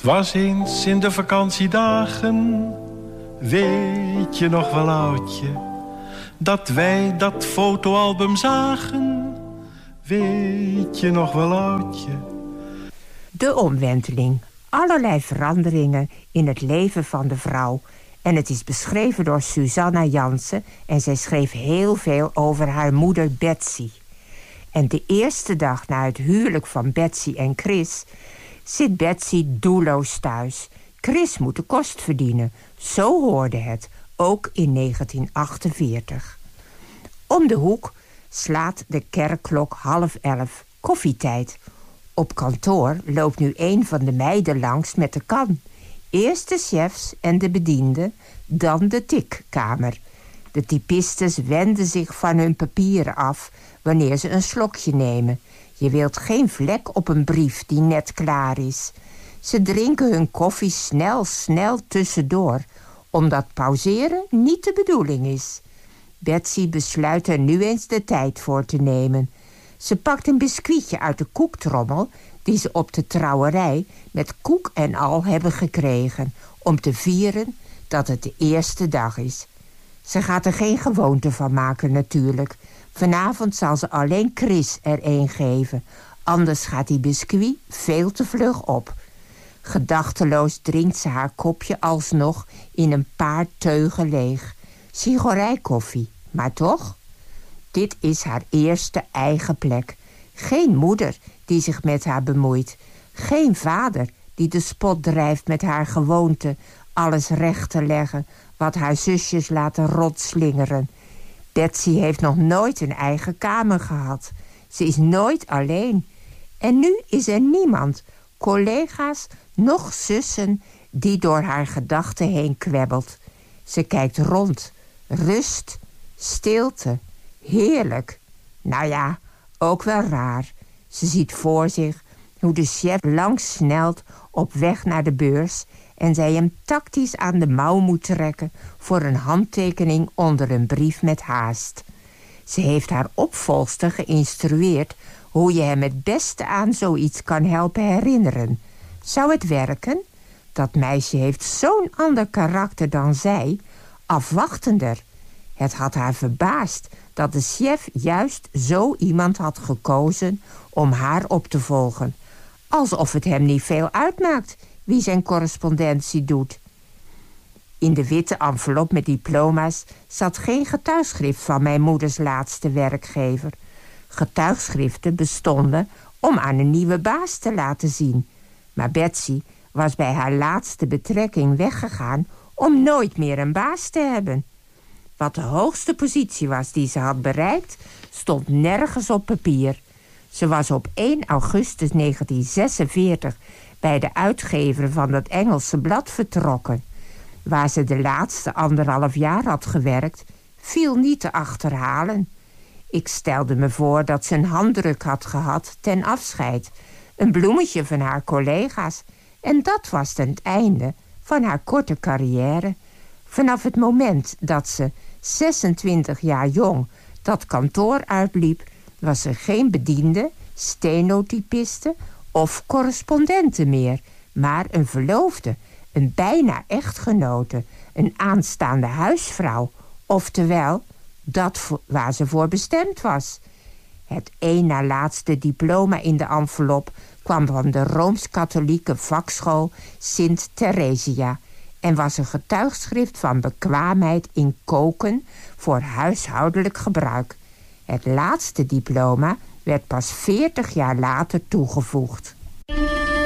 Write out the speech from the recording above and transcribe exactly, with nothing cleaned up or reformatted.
Het was eens in de vakantiedagen, weet je nog wel oudje, dat wij dat fotoalbum zagen, weet je nog wel oudje. De omwenteling. Allerlei veranderingen in het leven van de vrouw. En het is beschreven door Susanna Jansen en zij schreef heel veel over haar moeder Betsy. En de eerste dag na het huwelijk van Betsy en Chris zit Betsy doelloos thuis. Chris moet de kost verdienen. Zo hoorde het, ook in negentien achtenveertig. Om de hoek slaat de kerkklok half elf. Koffietijd. Op kantoor loopt nu een van de meiden langs met de kan. Eerst de chefs en de bedienden, dan de tikkamer. De typistes wenden zich van hun papieren af wanneer ze een slokje nemen. Je wilt geen vlek op een brief die net klaar is. Ze drinken hun koffie snel, snel tussendoor, omdat pauzeren niet de bedoeling is. Betsy besluit er nu eens de tijd voor te nemen. Ze pakt een biscuitje uit de koektrommel die ze op de trouwerij met koek en al hebben gekregen, om te vieren dat het de eerste dag is. Ze gaat er geen gewoonte van maken natuurlijk. Vanavond zal ze alleen Chris er een geven, anders gaat die biscuit veel te vlug op. Gedachteloos drinkt ze haar kopje alsnog in een paar teugen leeg. Sigorijkoffie, maar toch? Dit is haar eerste eigen plek. Geen moeder die zich met haar bemoeit. Geen vader die de spot drijft met haar gewoonte alles recht te leggen wat haar zusjes laten rotslingeren. Betsy heeft nog nooit een eigen kamer gehad. Ze is nooit alleen. En nu is er niemand, collega's, noch zussen, die door haar gedachten heen kwebbelt. Ze kijkt rond. Rust, stilte, heerlijk. Nou ja, ook wel raar. Ze ziet voor zich hoe de chef langs snelt op weg naar de beurs en zij hem tactisch aan de mouw moet trekken voor een handtekening onder een brief met haast. Ze heeft haar opvolgster geïnstrueerd hoe je hem het beste aan zoiets kan helpen herinneren. Zou het werken? Dat meisje heeft zo'n ander karakter dan zij, afwachtender. Het had haar verbaasd dat de chef juist zo iemand had gekozen om haar op te volgen. Alsof het hem niet veel uitmaakt wie zijn correspondentie doet. In de witte envelop met diploma's zat geen getuigschrift van mijn moeders laatste werkgever. Getuigschriften bestonden om aan een nieuwe baas te laten zien. Maar Betsy was bij haar laatste betrekking weggegaan om nooit meer een baas te hebben. Wat de hoogste positie was die ze had bereikt, stond nergens op papier. Ze was op één augustus negentien zesenveertig bij de uitgever van dat Engelse blad vertrokken. Waar ze de laatste anderhalf jaar had gewerkt, viel niet te achterhalen. Ik stelde me voor dat ze een handdruk had gehad ten afscheid. Een bloemetje van haar collega's. En dat was dan het einde van haar korte carrière. Vanaf het moment dat ze zesentwintig jaar jong dat kantoor uitliep, was er geen bediende, stenotypiste of correspondente meer, maar een verloofde, een bijna echtgenote, een aanstaande huisvrouw, oftewel dat waar ze voor bestemd was. Het één na laatste diploma in de envelop kwam van de Rooms-Katholieke vakschool Sint Theresia en was een getuigschrift van bekwaamheid in koken voor huishoudelijk gebruik. Het laatste diploma werd pas veertig jaar later toegevoegd.